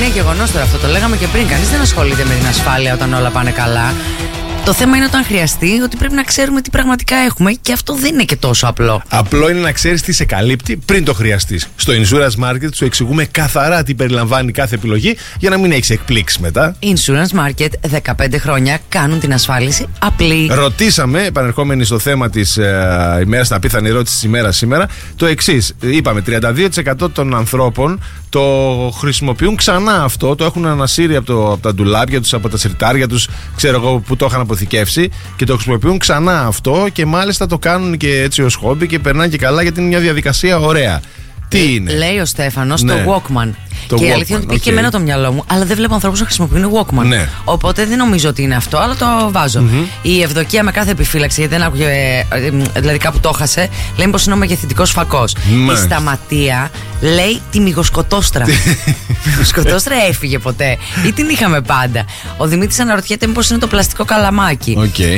Είναι γεγονός τώρα αυτό. Το λέγαμε και πριν. Κανείς δεν ασχολείται με την ασφάλεια όταν όλα πάνε καλά. Το θέμα είναι όταν χρειαστεί ότι πρέπει να ξέρουμε τι πραγματικά έχουμε και αυτό δεν είναι και τόσο απλό. Απλό είναι να ξέρεις τι σε καλύπτει πριν το χρειαστείς. Στο Insurance Market σου εξηγούμε καθαρά τι περιλαμβάνει κάθε επιλογή για να μην έχεις εκπλήξεις μετά. Insurance Market 15 χρόνια κάνουν την ασφάλιση απλή. Ρωτήσαμε, επανερχόμενοι στο θέμα της ημέρας, την απίθανη ερώτηση της ημέρας σήμερα, το εξής. Είπαμε 32% των ανθρώπων το χρησιμοποιούν ξανά αυτό, το έχουν ανασύρει από τα ντουλάπια τους, από τα σιρτάρια τους, ξέρω εγώ που το είχαν αποθηκεύσει και το χρησιμοποιούν ξανά αυτό και μάλιστα το κάνουν και έτσι ως χόμπι και περνάνε και καλά γιατί είναι μια διαδικασία ωραία. Τι είναι? Λέει ο Στέφανος, ναι, το Walkman. Το και η Walkman, αλήθεια είναι ότι πήγε και εμένα το μυαλό μου, αλλά δεν βλέπω ανθρώπους να χρησιμοποιούν Walkman. Ναι. Οπότε δεν νομίζω ότι είναι αυτό, αλλά το βάζω. Η Ευδοκία με κάθε επιφύλαξη, γιατί δεν άκουγε, δηλαδή κάπου το έχασε, λέει πως είναι ο μεγεθυντικός φακός. Η Σταματία λέει τη μυγοσκοτόστρα. Η μυγοσκοτόστρα έφυγε ποτέ ή την είχαμε πάντα? Ο Δημήτρης αναρωτιέται μήπως είναι το πλαστικό καλαμάκι.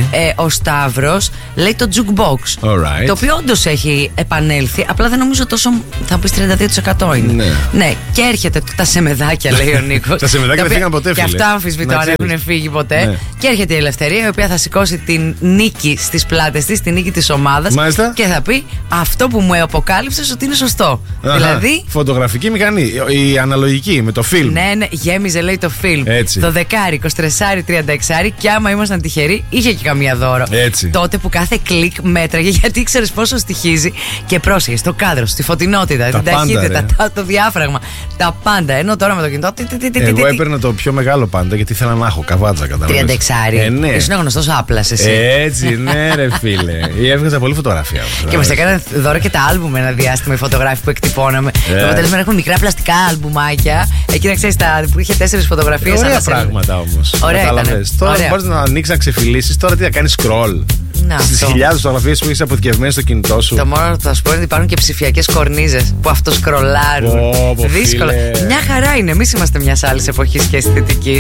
Ο Σταύρος λέει το jukebox. Το οποίο όντως έχει επανέλθει, απλά δεν νομίζω τόσο. Θα πεις 32% είναι. Ναι, και έρχεται τα σεμεδάκια, λέει ο Νίκος. Τα σεμεδάκια δεν φύγαν ποτέ, φίλε. Και αυτά αμφισβητώ αν έχουν φύγει ποτέ. Ναι. Και έρχεται η Ελευθερία, η οποία θα σηκώσει την νίκη στις πλάτες της, την νίκη της ομάδας. Μάλιστα. Και θα πει αυτό που μου αποκάλυψες ότι είναι σωστό. Δηλαδή. Φωτογραφική μηχανή, η αναλογική με το φιλμ. Ναι, γέμιζε, λέει, το φιλμ. Έτσι. Το 10, 23, 36, και άμα ήμασταν τυχεροί, είχε και καμία δώρο. Έτσι. Τότε που κάθε κλικ μέτραγε, γιατί ήξερες πόσο στοιχίζει και πρόσεχε στο κάδρο, στη φωτεινότητα, την ταχύτητα, το διάφραγμα. Τα πάντα. Ενώ τώρα με το κινητό. Εγώ έπαιρνα το πιο μεγάλο πάντα γιατί ήθελα να έχω καβάτσα, καταλαβαίνεις. 36. Ναι. Ήσουν γνωστός άπλας εσύ. Έτσι, ναι, ρε φίλε. Έβγαζα πολύ φωτογραφία. Και μας έκαναν δώρο και τα άλμπουμ ένα διάστημα, οι φωτογράφοι που εκτυπώναμε. Το αποτέλεσμα έχουν μικρά πλαστικά αλμπουμάκια. Εκεί να ξέρεις που είχε 4 φωτογραφίες. Ωραία πράγματα όμως. Ωραία. Τώρα μπορείς να ανοίξεις να ξεφυλίσεις. Τώρα τι να κάνεις scroll. Στις χιλιάδες φωτογραφίες που έχεις αποθηκευμένες στο κινητό σου. Το μόνο που θα σου πω είναι ότι υπάρχουν και ψηφιακές κορνίζες που αυτό σκρολάρουν. Δύσκολο. Μια χαρά είναι. Εμείς είμαστε μιας άλλης εποχής και αισθητικής.